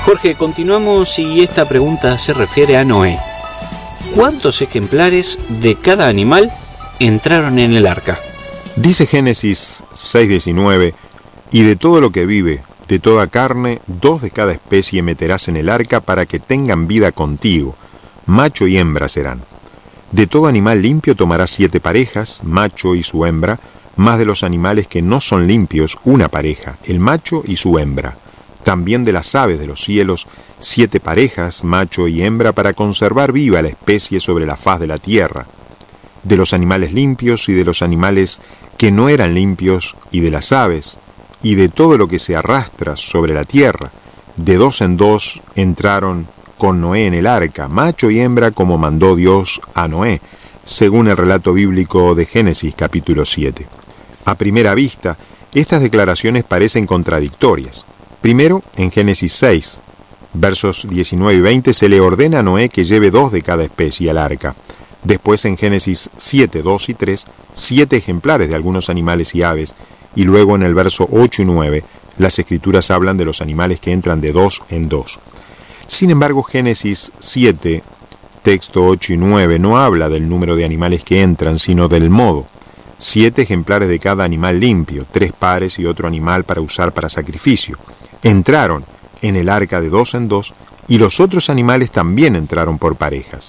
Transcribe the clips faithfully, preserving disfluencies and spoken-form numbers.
Jorge, continuamos y esta pregunta se refiere a Noé. ¿Cuántos ejemplares de cada animal entraron en el arca? Dice Génesis seis diecinueve, y de todo lo que vive, de toda carne, dos de cada especie meterás en el arca para que tengan vida contigo, macho y hembra serán. De todo animal limpio tomarás siete parejas, macho y su hembra, más de los animales que no son limpios, una pareja, el macho y su hembra. También de las aves de los cielos, siete parejas, macho y hembra, para conservar viva la especie sobre la faz de la tierra. De los animales limpios y de los animales que no eran limpios, y de las aves, y de todo lo que se arrastra sobre la tierra, de dos en dos entraron con Noé en el arca, macho y hembra, como mandó Dios a Noé, según el relato bíblico de Génesis capítulo siete. A primera vista, estas declaraciones parecen contradictorias. Primero, en Génesis seis, versos diecinueve y veinte, se le ordena a Noé que lleve dos de cada especie al arca. Después, en Génesis siete, dos y tres, siete ejemplares de algunos animales y aves. Y luego, en el verso ocho y nueve, las escrituras hablan de los animales que entran de dos en dos. Sin embargo, Génesis siete, texto ocho y nueve, no habla del número de animales que entran, sino del modo. Siete ejemplares de cada animal limpio, tres pares y otro animal para usar para sacrificio. Entraron en el arca de dos en dos, y los otros animales también entraron por parejas.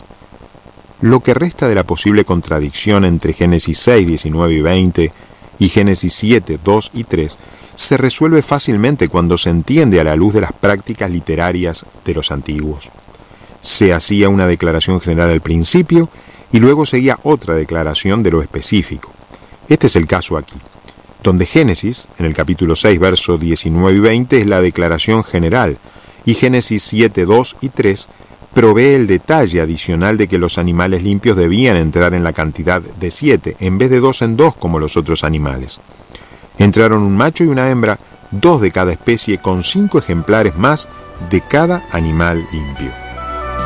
Lo que resta de la posible contradicción entre Génesis seis, diecinueve y veinte y Génesis siete, dos y tres se resuelve fácilmente cuando se entiende a la luz de las prácticas literarias de los antiguos. Se hacía una declaración general al principio y luego seguía otra declaración de lo específico. Este es el caso aquí, donde Génesis, en el capítulo seis, versos diecinueve y veinte, es la declaración general, y Génesis siete, dos y tres provee el detalle adicional de que los animales limpios debían entrar en la cantidad de siete, en vez de dos en dos como los otros animales. Entraron un macho y una hembra, dos de cada especie, con cinco ejemplares más de cada animal limpio.